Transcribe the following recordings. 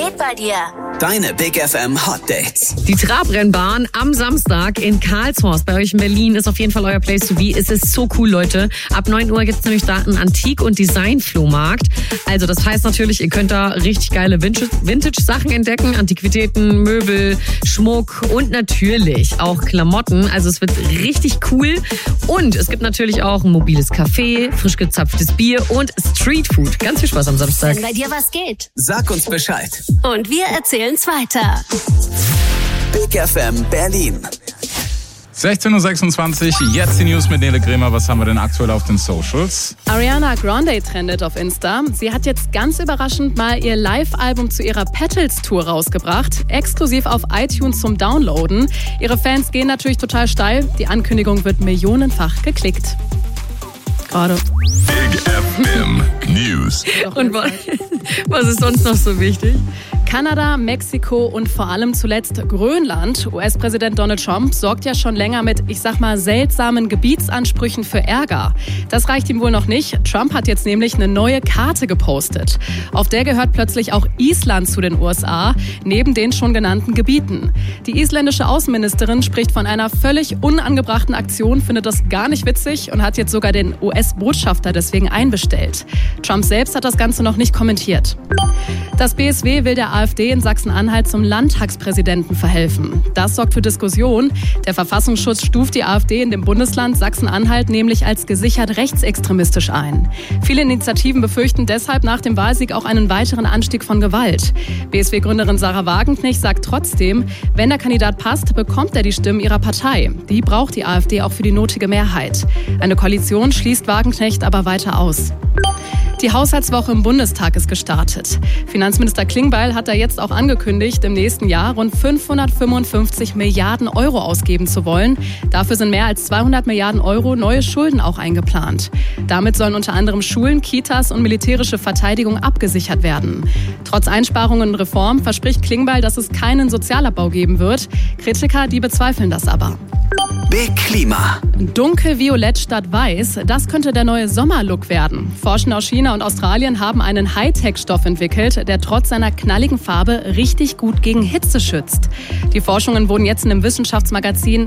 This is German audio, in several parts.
geht bei dir? Deine Big FM Hot Dates. Die Trabrennbahn am Samstag in Karlshorst bei euch in Berlin ist auf jeden Fall euer Place to be. Es ist so cool, Leute. Ab 9 Uhr gibt es nämlich da einen Antik- und Design-Flohmarkt. Also das heißt natürlich, ihr könnt da richtig geile Vintage-Sachen entdecken. Antiquitäten, Möbel, Schmuck und natürlich auch Klamotten. Also es wird richtig cool. Und es gibt natürlich auch ein mobiles Café, frisch gezapftes Bier und Streetfood. Ganz viel Spaß am Samstag. Wenn bei dir was geht. Sag uns Bescheid. Und wir erzählen's weiter. Big FM Berlin. 16.26 Uhr, jetzt die News mit Nele Kremer. Was haben wir denn aktuell auf den Socials? Ariana Grande trendet auf Insta. Sie hat jetzt ganz überraschend mal ihr Live-Album zu ihrer Petals-Tour rausgebracht. Exklusiv auf iTunes zum Downloaden. Ihre Fans gehen natürlich total steil. Die Ankündigung wird millionenfach geklickt. Gerade. Big FM News. Und was ist sonst noch so wichtig? Kanada, Mexiko und vor allem zuletzt Grönland. US-Präsident Donald Trump sorgt ja schon länger mit, ich sag mal, seltsamen Gebietsansprüchen für Ärger. Das reicht ihm wohl noch nicht. Trump hat jetzt nämlich eine neue Karte gepostet. Auf der gehört plötzlich auch Island zu den USA, neben den schon genannten Gebieten. Die isländische Außenministerin spricht von einer völlig unangebrachten Aktion, findet das gar nicht witzig und hat jetzt sogar den US-Botschafter deswegen einbestellt. Trump selbst hat das Ganze noch nicht kommentiert. Das BSW will der AfD in Sachsen-Anhalt zum Landtagspräsidenten verhelfen. Das sorgt für Diskussion. Der Verfassungsschutz stuft die AfD in dem Bundesland Sachsen-Anhalt nämlich als gesichert rechtsextremistisch ein. Viele Initiativen befürchten deshalb nach dem Wahlsieg auch einen weiteren Anstieg von Gewalt. BSW-Gründerin Sarah Wagenknecht sagt trotzdem, wenn der Kandidat passt, bekommt er die Stimmen ihrer Partei. Die braucht die AfD auch für die nötige Mehrheit. Eine Koalition schließt Wagenknecht aber weiter aus. Die Haushaltswoche im Bundestag ist gestartet. Finanzminister Klingbeil hat da jetzt auch angekündigt, im nächsten Jahr rund 555 Milliarden Euro ausgeben zu wollen. Dafür sind mehr als 200 Milliarden Euro neue Schulden auch eingeplant. Damit sollen unter anderem Schulen, Kitas und militärische Verteidigung abgesichert werden. Trotz Einsparungen und Reform verspricht Klingbeil, dass es keinen Sozialabbau geben wird. Kritiker, die bezweifeln das aber. Big Klima. Dunkelviolett statt weiß, das könnte der neue Sommerlook werden. Forscher aus China und Australien haben einen Hightech-Stoff entwickelt, der trotz seiner knalligen Farbe richtig gut gegen Hitze schützt. Die Forschungen wurden jetzt in einem Wissenschaftsmagazin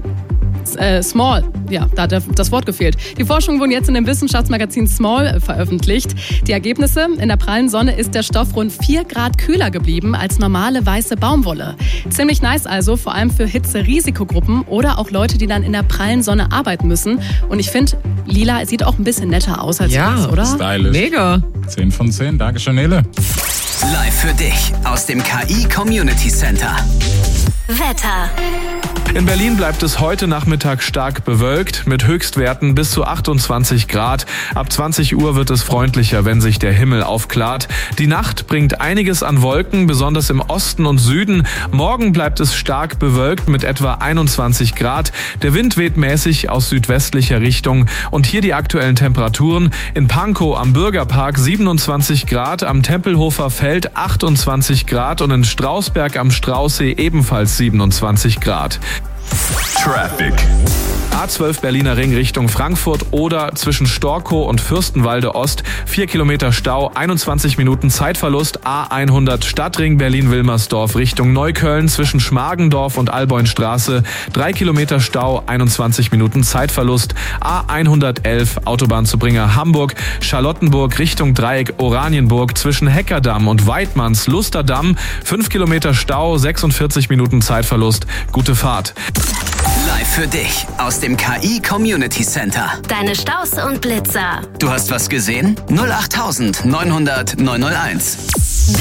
Small, ja, da hat das Wort gefehlt. Die Forschungen wurden jetzt in dem Wissenschaftsmagazin Small veröffentlicht. Die Ergebnisse: In der prallen Sonne ist der Stoff rund 4 Grad kühler geblieben als normale weiße Baumwolle. Ziemlich nice also, vor allem für Hitze-Risikogruppen oder auch Leute, die dann in der prallen Sonne arbeiten müssen. Und ich finde, lila sieht auch ein bisschen netter aus als weiß, oder? Stylisch. Mega. 10 von 10. Dankeschön, Nele. Live für dich aus dem KI Community Center. Wetter. In Berlin bleibt es heute Nachmittag stark bewölkt mit Höchstwerten bis zu 28 Grad. Ab 20 Uhr wird es freundlicher, wenn sich der Himmel aufklart. Die Nacht bringt einiges an Wolken, besonders im Osten und Süden. Morgen bleibt es stark bewölkt mit etwa 21 Grad. Der Wind weht mäßig aus südwestlicher Richtung. Und hier die aktuellen Temperaturen. In Pankow am Bürgerpark 27 Grad, am Tempelhofer Feld 28 Grad und in Strausberg am Straußsee ebenfalls 27 Grad. Traffic. A12 Berliner Ring Richtung Frankfurt oder zwischen Storkow und Fürstenwalde Ost 4 Kilometer Stau, 21 Minuten Zeitverlust. A100 Stadtring Berlin-Wilmersdorf Richtung Neukölln zwischen Schmargendorf und Alboinstraße 3 Kilometer Stau, 21 Minuten Zeitverlust. A111 Autobahnzubringer Hamburg, Charlottenburg Richtung Dreieck Oranienburg zwischen Heckerdamm und Weidmanns Lusterdamm 5 Kilometer Stau, 46 Minuten Zeitverlust. Gute Fahrt. Live für dich aus dem KI Community Center. Deine Staus und Blitzer. Du hast was gesehen? 08900 901.